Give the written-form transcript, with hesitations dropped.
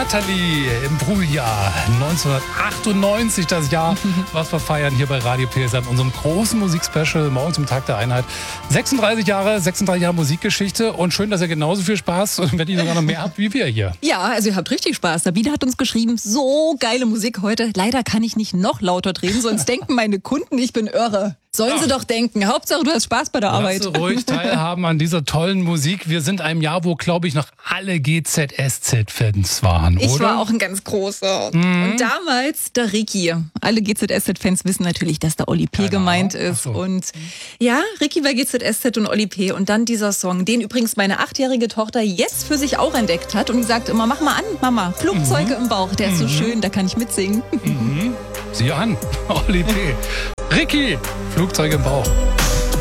Natalie im Frühjahr 1998, das Jahr, was wir feiern hier bei Radio PSR in unserem großen Musikspecial morgen zum Tag der Einheit. 36 Jahre Musikgeschichte und schön, dass ihr genauso viel Spaß und wenn ihr sogar noch mehr habt wie wir hier. Ja, also ihr habt richtig Spaß. Sabine hat uns geschrieben, so geile Musik heute. Leider kann ich nicht noch lauter drehen, sonst denken meine Kunden, ich bin irre. Sollen sie doch denken. Hauptsache, du hast Spaß bei der Arbeit. Lass ruhig teilhaben an dieser tollen Musik. Wir sind einem Jahr, wo, glaube ich, noch alle GZSZ-Fans waren, oder? Ich war auch ein ganz großer. Und damals der Ricky. Alle GZSZ-Fans wissen natürlich, dass der Oli P. gemeint ist. Und ja, Ricky bei GZSZ und Oli P. Und dann dieser Song, den übrigens meine 8-jährige Tochter jetzt für sich auch entdeckt hat. Und die sagt immer, mach mal an, Mama, Flugzeuge im Bauch. Der ist so schön, da kann ich mitsingen. Sieh an, Oli P. Ricky, Flugzeug im Bauch.